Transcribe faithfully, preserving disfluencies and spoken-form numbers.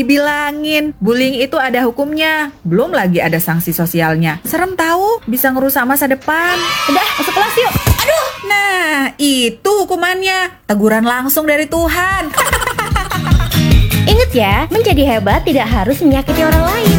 Dibilangin, bullying itu ada hukumnya. Belum lagi ada sanksi sosialnya. Serem tahu, bisa ngerusak masa depan. Udah, masuk kelas yuk. Aduh. Nah, itu hukumannya. Teguran langsung dari Tuhan. Ingat ya, menjadi hebat tidak harus menyakiti orang lain.